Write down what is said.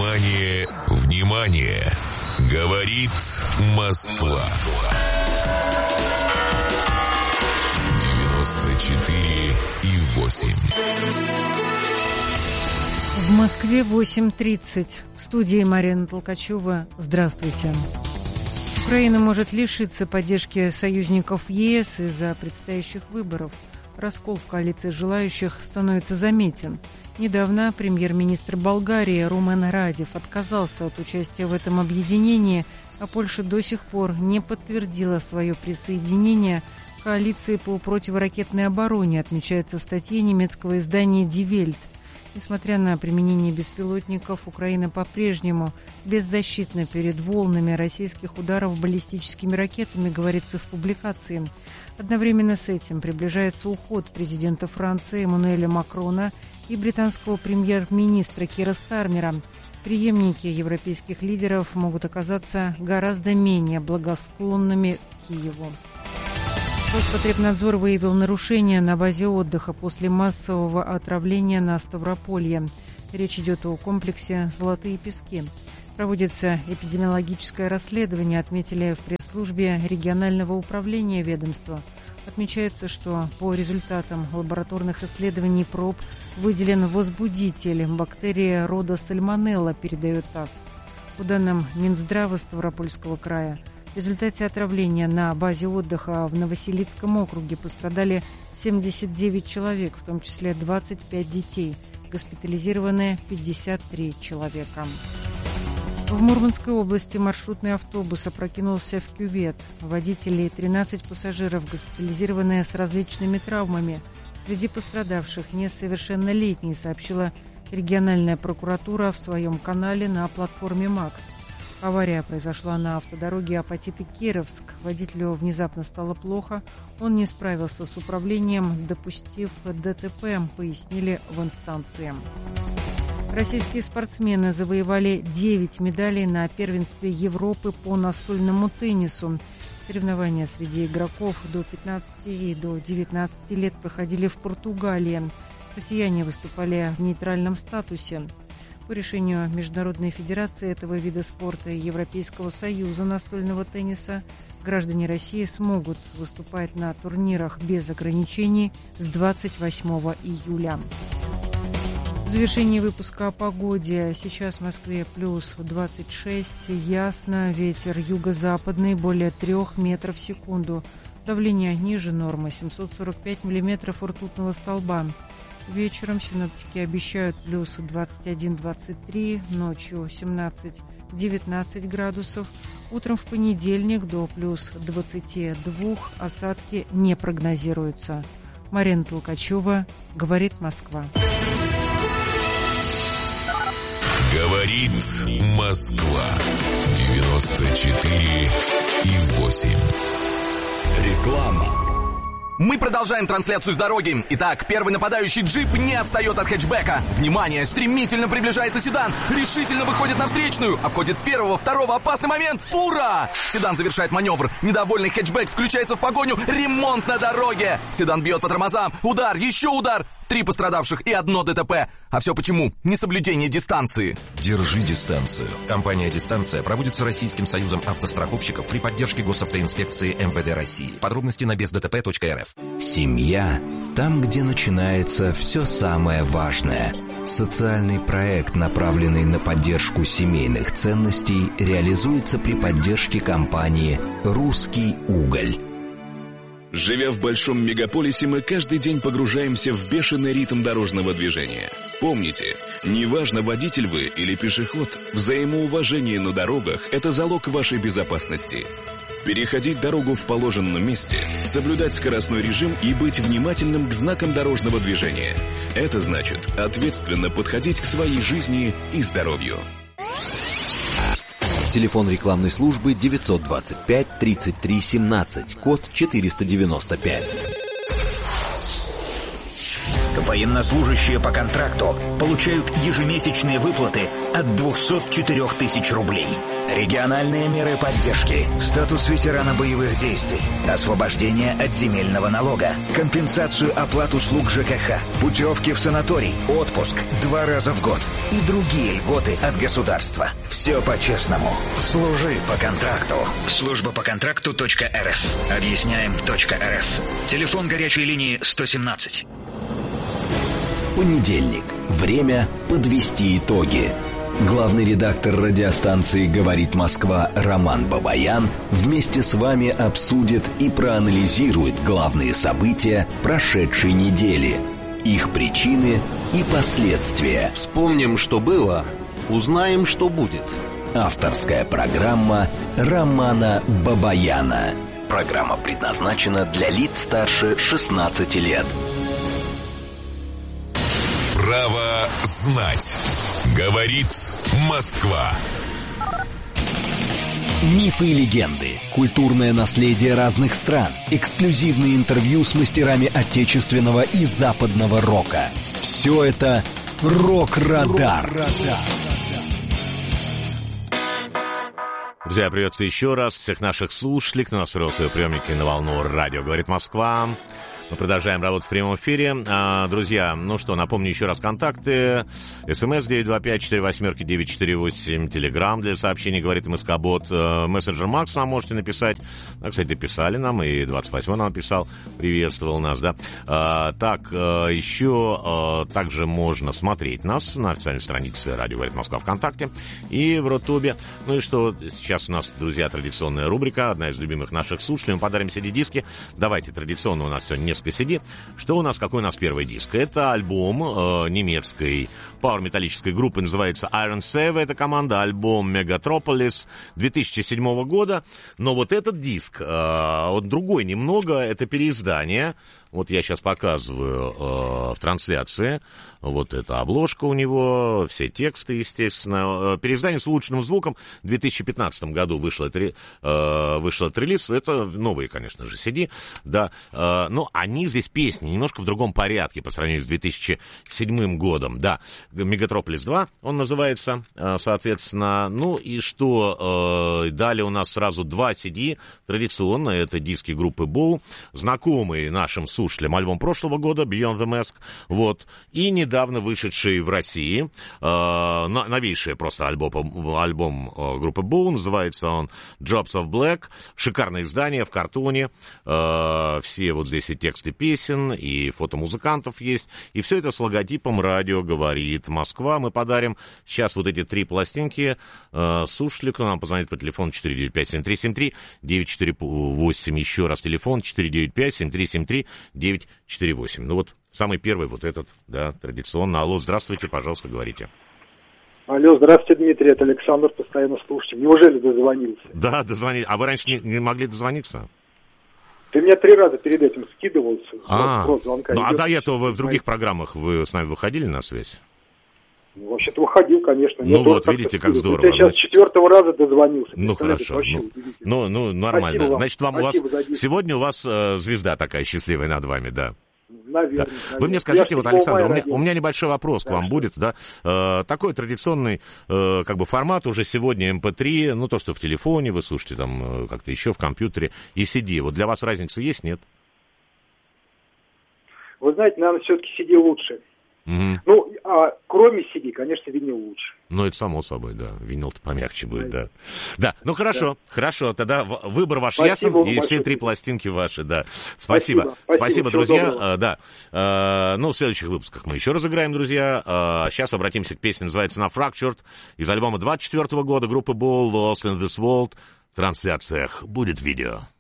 Внимание, внимание! Говорит Москва. 94,8. В Москве 8:30. В студии Марина Толкачева. Здравствуйте. Украина может лишиться поддержки союзников ЕС из-за предстоящих выборов. Раскол в коалиции желающих становится заметен. Недавно премьер-министр Болгарии Румен Радев отказался от участия в этом объединении, а Польша до сих пор не подтвердила свое присоединение к коалиции по противоракетной обороне, отмечается в статье немецкого издания Die Welt. Несмотря на применение беспилотников, Украина по-прежнему беззащитна перед волнами российских ударов баллистическими ракетами, говорится в публикации. Одновременно с этим приближается уход президента Франции Эммануэля Макрона и британского премьер-министра Кира Стармера. Преемники европейских лидеров могут оказаться гораздо менее благосклонными к Киеву. Роспотребнадзор выявил нарушения на базе отдыха после массового отравления на Ставрополье. Речь идет о комплексе «Золотые пески». Проводится эпидемиологическое расследование, отметили в пресс-службе регионального управления ведомства. Отмечается, что по результатам лабораторных исследований проб выделен возбудитель бактерии рода сальмонелла, передает ТАСС. По данным Минздрава Ставропольского края, в результате отравления на базе отдыха в Новоселицком округе пострадали 79 человек, в том числе 25 детей. Госпитализированы 53 человека. В Мурманской области маршрутный автобус опрокинулся в кювет. Водители и 13 пассажиров госпитализированы с различными травмами. Среди пострадавших несовершеннолетний, сообщила региональная прокуратура в своем канале на платформе МАКС. Авария произошла на автодороге Апатиты-Кировск. Водителю внезапно стало плохо. Он не справился с управлением, допустив ДТП, пояснили в инстанции. Российские спортсмены завоевали 9 медалей на первенстве Европы по настольному теннису. Соревнования среди игроков до 15 и до 19 лет проходили в Португалии. Россияне выступали в нейтральном статусе. По решению Международной федерации этого вида спорта и Европейского союза настольного тенниса граждане России смогут выступать на турнирах без ограничений с 28 июля. В завершении выпуска о погоде. Сейчас в Москве плюс 26, ясно, ветер юго-западный более 3 метров в секунду. Давление ниже нормы 745 миллиметров ртутного столба. Вечером синоптики обещают плюс 21-23, ночью 17-19 градусов. Утром в понедельник до плюс 22, осадки не прогнозируются. Марина Толкачева, говорит Москва. Говорит Москва. 94,8. Реклама. Мы продолжаем трансляцию с дороги. Итак, первый нападающий джип не отстает от хэтчбека. Внимание, стремительно приближается седан. Решительно выходит на встречную. Обходит первого, второго. Опасный момент. Фура! Седан завершает маневр. Недовольный хэтчбек включается в погоню. Ремонт на дороге. Седан бьет по тормозам. Удар, еще удар. 3 пострадавших и 1 ДТП. А все почему? Несоблюдение дистанции. Держи дистанцию. Компания «Дистанция» проводится Российским союзом автостраховщиков при поддержке госавтоинспекции МВД России. Подробности на бездтп.рф. Семья – там, где начинается все самое важное. Социальный проект, направленный на поддержку семейных ценностей, реализуется при поддержке компании «Русский уголь». Живя в большом мегаполисе, мы каждый день погружаемся в бешеный ритм дорожного движения. Помните, неважно, водитель вы или пешеход, взаимоуважение на дорогах – это залог вашей безопасности. Переходить дорогу в положенном месте, соблюдать скоростной режим и быть внимательным к знакам дорожного движения. Это значит ответственно подходить к своей жизни и здоровью. Телефон рекламной службы 925 33 17, код 495. Военнослужащие по контракту получают ежемесячные выплаты от 204 тысяч рублей. Региональные меры поддержки. Статус ветерана боевых действий. Освобождение от земельного налога. Компенсацию оплат услуг ЖКХ. Путевки в санаторий. Отпуск 2 раза в год. И другие льготы от государства. Все по-честному. Служи по контракту. Служба по контракту.рф. Объясняем.рф. Телефон горячей линии 117. Понедельник. Время подвести итоги. Главный редактор радиостанции «Говорит Москва» Роман Бабаян вместе с вами обсудит и проанализирует главные события прошедшей недели, их причины и последствия. Вспомним, что было, узнаем, что будет. Авторская программа Романа Бабаяна. Программа предназначена для лиц старше 16 лет. Право знать. Говорит Москва. Мифы и легенды, культурное наследие разных стран, эксклюзивные интервью с мастерами отечественного и западного рока. Все это «Рок-Радар». Друзья, приветствую еще раз всех наших слушателей, кто настроил свои приемники на волну радио «Говорит Москва». Мы продолжаем работать в прямом эфире. Друзья, ну что, напомню еще раз контакты. СМС 925-48-948. Телеграм для сообщений «Говорит МСК-бот». Мессенджер Макс нам можете написать. Кстати, писали нам, и 28-й нам писал, приветствовал нас, да. Так, еще также можно смотреть нас на официальной странице «Радио Говорит Москва» ВКонтакте и в Рутубе. Ну и что, сейчас у нас, друзья, традиционная рубрика, одна из любимых наших слушателей. Мы подарим CD-диски. Давайте, традиционно у нас сегодня несколько CD. Что у нас, какой у нас первый диск? Это альбом немецкой пауэр-металлической группы, называется Iron Save. Это команда, альбом Megatropolis 2007 года. Но вот этот диск, вот другой немного, это переиздание. Вот я сейчас показываю в трансляции. Вот эта обложка у него, все тексты, естественно. Переиздание с улучшенным звуком. В 2015 году вышел этот релиз. Это новые, конечно же, CD. Да. Но они здесь песни немножко в другом порядке по сравнению с 2007 годом. Да. Megatropolis 2 он называется, соответственно. Ну и что? Далее у нас сразу 2 CD. Традиционно это диски группы Bow. Знакомые нашим слушателям альбом прошлого года Beyond the Mask. Вот. И недавно вышедший в России новейший просто альбом группы Bow. Называется он Jobs of Black. Шикарное издание в картоне. Все вот здесь и тексты песен, и фото музыкантов есть. И все это с логотипом «Радио Говорит Москва». Мы подарим сейчас вот эти 3 пластинки слушателю, кто нам позвонит по телефону 495-7373-948. Еще раз телефон 495-7373-948. Ну вот самый первый вот этот, да, традиционно. Алло, здравствуйте, пожалуйста, говорите. Алло, здравствуйте, Дмитрий, это Александр, постоянно слушатель. Неужели дозвонился? Да, дозвонился. А вы раньше не могли дозвониться? Ты меня 3 раза перед этим скидывал. Звонка. Ну, а до этого вы в других программах вы с нами выходили на связь? Ну, вообще-то выходил, конечно. Ну вот, видите, как здорово. Я сейчас 4-го раза дозвонился. Ну, хорошо. Ну, нормально. Значит, сегодня у вас звезда такая счастливая над вами, да. Наверное. Да. Вы мне скажите, вот, Александр, у меня небольшой вопрос к вам будет, да. Такой традиционный, как бы, формат уже сегодня MP3, ну, то, что в телефоне вы слушаете, там, как-то еще в компьютере, и CD. Вот для вас разница есть, нет? Вы знаете, наверное, все-таки CD лучше. Угу. Ну, а кроме CD, конечно, винил лучше. Ну, это само собой, да. Винил-то помягче будет, да. Да, ну хорошо, хорошо. Тогда выбор ваш ясен, и все 3 пластинки ваши, да. Спасибо, друзья. Да. Ну, в следующих выпусках мы еще разыграем, друзья. Сейчас обратимся к песне, называется «На Fractured», из альбома 24 года группы Bow, Lost in This World. В трансляциях будет видео.